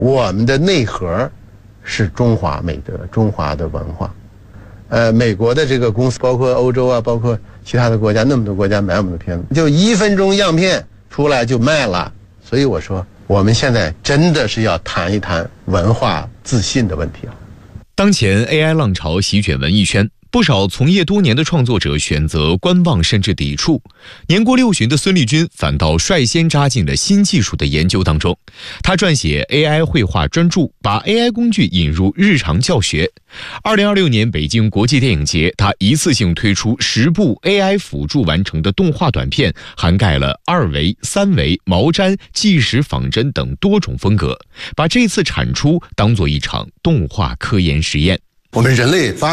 我们的内核是中华美德、中华的文化。美国的这个公司，包括欧洲啊，包括其他的国家，那么多国家买我们的片子，就1分钟样片出来就卖了。所以我说，我们现在真的是要谈一谈文化自信的问题啊。 当前 AI 浪潮席卷文艺圈，不少从业多年的创作者选择观望甚至抵触。年过60的孙立军反倒率先扎进了新技术的研究当中。他撰写 AI 绘画专著，把 AI 工具引入日常教学。2026年北京国际电影节，他一次性推出10部 AI 辅助完成的动画短片，涵盖了2维、3维、毛毡、纪实仿真等多种风格，把这次产出当作一场动画科研实验。 我们人类发